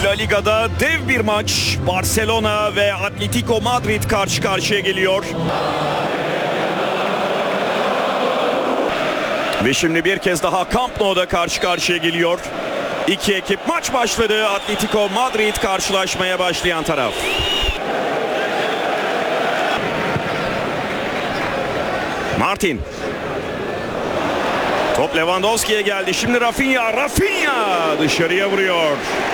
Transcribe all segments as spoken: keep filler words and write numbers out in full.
La Liga'da dev bir maç. Barcelona ve Atletico Madrid karşı karşıya geliyor. Ve şimdi bir kez daha Camp Nou'da karşı karşıya geliyor. İki ekip maç başladı. Atletico Madrid karşılaşmaya başlayan taraf. Martin. Top Lewandowski'ye geldi. Şimdi Rafinha. Rafinha dışarıya vuruyor.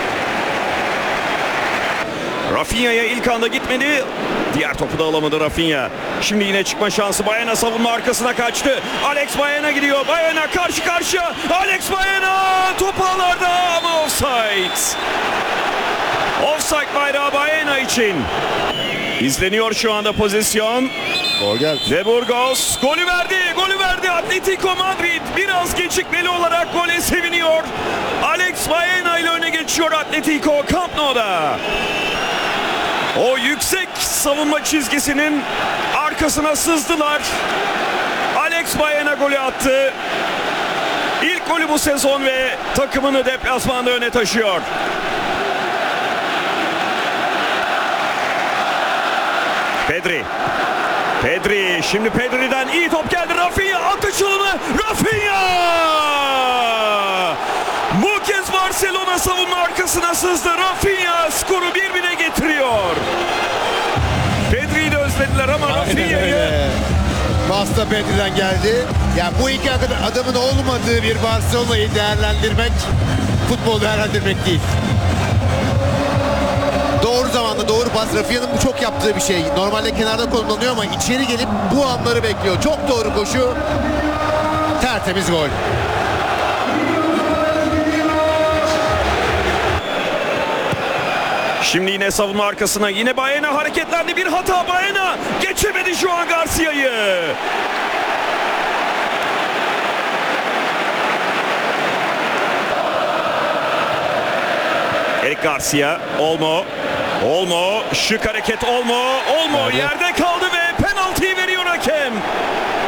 Rafinha'ya ilk anda gitmedi. Diğer topu da alamadı Rafinha. Şimdi yine çıkma şansı. Baena savunma arkasına kaçtı. Alex Baena gidiyor. Baena karşı karşıya. Alex Baena top ağlarda ama offside. Offside bayrağı Baena için. İzleniyor şu anda pozisyon. Gol geldi. De Burgos golü verdi. Golü verdi. Atletico Madrid biraz gecikmeli olarak gole seviniyor. Alex Baena ile öne geçiyor Atletico Camp Nou'da. O yüksek savunma çizgisinin arkasına sızdılar. Alex Baena golü attı. İlk golü bu sezon ve takımını deplasmanda öne taşıyor. Pedri. Pedri. Şimdi Pedri'den iyi top geldi. Rafinha attı çalımı. Rafinha! Bu kez Barcelona savunma arkasına sızdı. Rafinha skoru bir bire getiriyor. Pedri'yi de özlediler ama Rafinha'yı... Pas da Pedri'den geldi. Ya bu iki adamın olmadığı bir Barcelona'yı değerlendirmek, futbol değerlendirmek değil. Doğru zamanda doğru pas. Rafinha'nın bu çok yaptığı bir şey. Normalde kenarda konumlanıyor ama içeri gelip bu anları bekliyor. Çok doğru koşu. Tertemiz gol. Şimdi yine savunma arkasına. Yine Baena hareketlendi. Bir hata Baena. Geçemedi şu an Garcia'yı. Eric Garcia. Olmo. Olmo. Şık hareket Olmo. Olmo Nerede? yerde kaldı ve penaltıyı veriyor hakem.